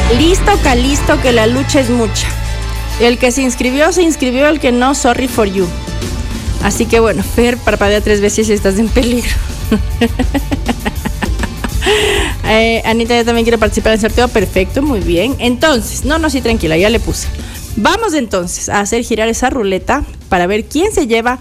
Listo, Calisto, que la lucha es mucha. El que se inscribió, el que no, sorry for you. Así que bueno, Fer, parpadea 3 veces y estás en peligro. Anita, yo también quiero participar en el sorteo. Perfecto, muy bien. Entonces, sí, tranquila, ya le puse. Vamos entonces a hacer girar esa ruleta para ver quién se lleva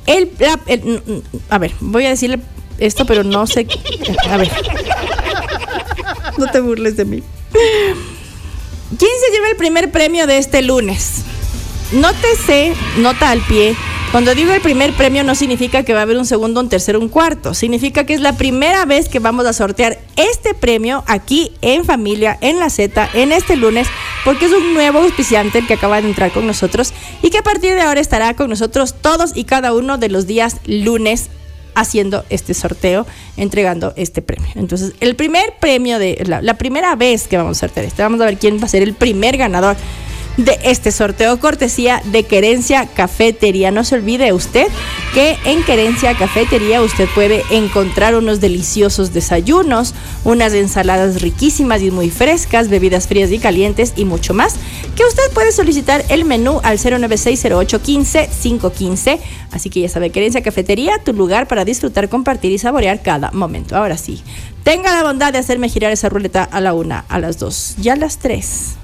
a ver, voy a decirle esto, pero no sé. A ver, no te burles de mí. ¿Quién se lleva el primer premio de este lunes? Nótese, nota al pie. Cuando digo el primer premio no significa que va a haber un segundo, un tercero, un cuarto. Significa que es la primera vez que vamos a sortear este premio aquí en Familia, en La Z, en este lunes, porque es un nuevo auspiciante el que acaba de entrar con nosotros y que a partir de ahora estará con nosotros todos y cada uno de los días lunes haciendo este sorteo, entregando este premio. Entonces, el primer premio de la primera vez que vamos a sortear vamos a ver quién va a ser el primer ganador de este sorteo, cortesía de Querencia Cafetería. No se olvide usted que en Querencia Cafetería usted puede encontrar unos deliciosos desayunos, unas ensaladas riquísimas y muy frescas, bebidas frías y calientes y mucho más, que usted puede solicitar el menú al 0960815-515. Así que ya sabe, Querencia Cafetería, tu lugar para disfrutar, compartir y saborear cada momento. Ahora sí, tenga la bondad de hacerme girar esa ruleta a la 1, a las 2 y a las 3.